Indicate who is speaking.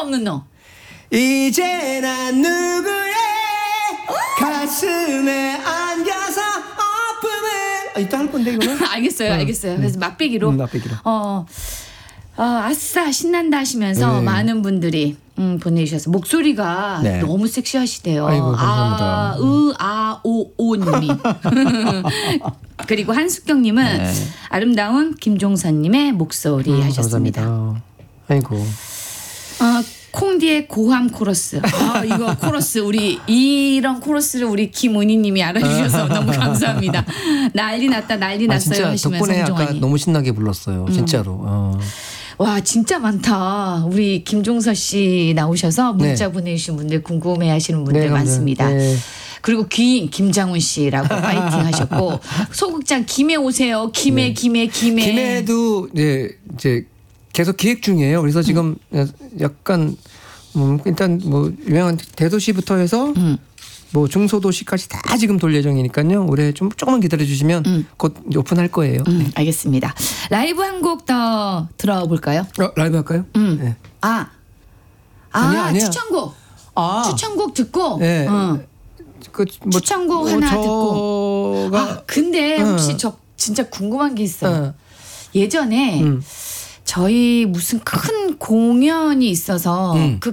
Speaker 1: 없는 너.
Speaker 2: 이제 난 누구의 가슴에 안겨서 아픔을 이따 할 건데 이거는.
Speaker 1: 알겠어요, 알겠어요. 그래서 맛배기로.
Speaker 2: 맛배기로.
Speaker 1: 아싸 신난다 하시면서
Speaker 2: 네.
Speaker 1: 많은 분들이 보내주셔서 목소리가
Speaker 2: 네.
Speaker 1: 너무 섹시하시대요.
Speaker 2: 아이고, 감사합니다.
Speaker 1: 오님이. 그리고 한숙경님은
Speaker 2: 네.
Speaker 1: 아름다운 김종선님의 목소리 하셨습니다.
Speaker 2: 감사합니다. 아이고.
Speaker 1: 콩디의 고함 코러스. 이거 코러스 우리 이런 코러스를 우리 김은희님이 알아주셔서 너무 감사합니다. 난리 났다 난리 났어요
Speaker 2: 진짜
Speaker 1: 하시면서
Speaker 2: 덕분에 아까
Speaker 1: 홍종환이.
Speaker 2: 너무 신나게 불렀어요. 진짜로.
Speaker 1: 와 진짜 많다. 우리 김종서 씨 나오셔서 문자
Speaker 2: 네.
Speaker 1: 보내주신 분들 궁금해하시는 분들
Speaker 2: 네,
Speaker 1: 많습니다.
Speaker 2: 네.
Speaker 1: 그리고 귀인 김장훈 씨라고 파이팅 하셨고 소극장 김해 오세요. 김해.
Speaker 2: 김해도 이제 계속 기획 중이에요. 그래서 지금 약간 일단 뭐 유명한 대도시부터 해서 뭐 중소도시까지 다 지금 돌 예정이니까요. 올해 좀 조금만 기다려 주시면 곧 오픈할 거예요.
Speaker 1: 알겠습니다. 라이브 한 곡 더 들어볼까요?
Speaker 2: 라이브 할까요? 네. 아니야.
Speaker 1: 추천곡. 추천곡 듣고.
Speaker 2: 네.
Speaker 1: 추천곡 하나 듣고. 근데 혹시 저 진짜 궁금한 게 있어요. 예전에 저희 무슨 큰 공연이 있어서 그